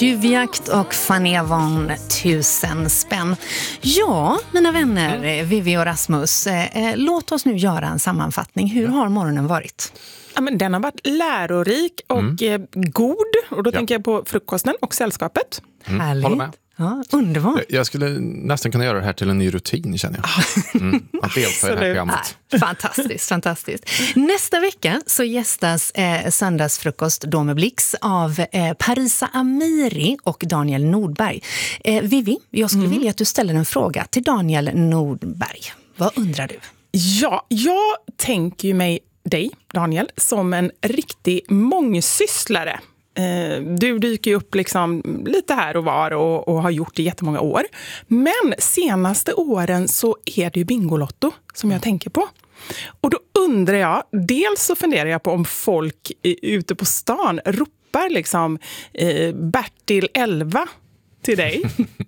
Tjuvjakt och Fanny Avon 1000 spänn. Ja, mina vänner, Vivi och Rasmus, låt oss nu göra en sammanfattning. Hur har morgonen varit? Ja, men den har varit lärorik och god. Och då tänker jag på frukosten och sällskapet. Härligt. Håller med. Ja, underbart. Jag skulle nästan kunna göra det här till en ny rutin, känner jag. Att delta i det här programmet. Fantastiskt, fantastiskt. Nästa vecka så gästas söndagsfrukost då med Blix av Parisa Amiri och Daniel Nordberg. Vivi, jag skulle vilja att du ställer en fråga till Daniel Nordberg. Vad undrar du? Ja, jag tänker ju mig dig, Daniel, som en riktig mångsysslare. Du dyker ju upp liksom lite här och var och har gjort det i jättemånga år. Men senaste åren så är det ju Bingolotto som jag tänker på. Och då undrar jag, dels så funderar jag på om folk ute på stan ropar liksom Bertil 11 till dig.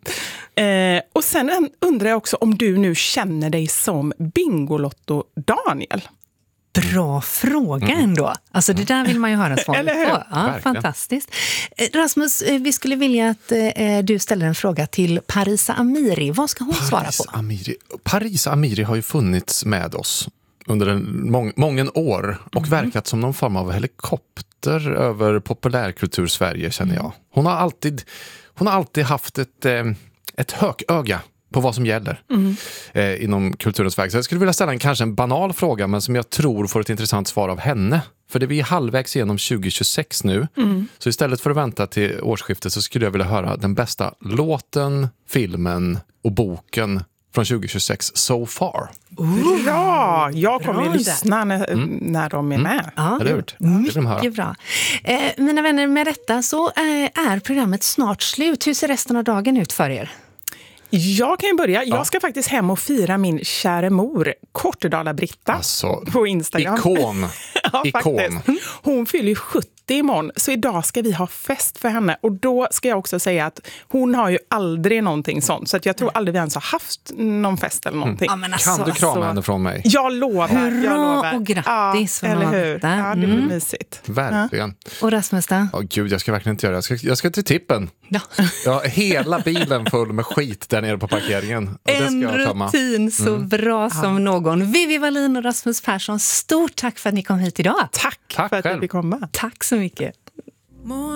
Och sen undrar jag också om du nu känner dig som Bingolotto Daniel. Bra fråga ändå. Alltså det där vill man ju höra svaret Eller hur? på. Ja, fantastiskt. Rasmus, vi skulle vilja att du ställer en fråga till Parisa Amiri. Vad ska hon svara på? Parisa Amiri har ju funnits med oss under många år och verkat som någon form av helikopter över populärkultur Sverige, känner jag. Hon har alltid haft ett hököga på vad som gäller inom kulturens väg. Så jag skulle vilja ställa kanske en banal fråga, men som jag tror får ett intressant svar av henne. För det vi är halvvägs igenom 2026 nu. Så istället för att vänta till årsskiftet så skulle jag vilja höra den bästa låten, filmen och boken från 2026 so far. Bra! Jag kommer ju lyssna när de är med. Ja, mycket bra. Mina vänner, med detta så är programmet snart slut. Hur ser resten av dagen ut för er? Jag kan ju börja. Jag ska faktiskt hem och fira min kära mor, Kortedala-Britta, på Instagram. Ikon. Ja, ikon. Hon fyller ju 70 imorgon, så idag ska vi ha fest för henne. Och då ska jag också säga att hon har ju aldrig någonting sånt. Så att jag tror aldrig vi ens har haft någon fest eller någonting. Ja, men alltså, kan du krama henne från mig? Jag lovar. Hurra och grattis. Ja, eller hur? Ja, det blir mysigt. Verkligen. Och Rasmus då? Gud, jag ska verkligen inte göra det. Jag ska till tippen. Ja. Jag har hela bilen full med skit där nere på parkeringen. Och det ska jag ta med. Rutin så bra som någon. Vivi Wallin och Rasmus Persson, stort tack för att ni kom hit idag. Tack för att du fick komma. Tack så mycket.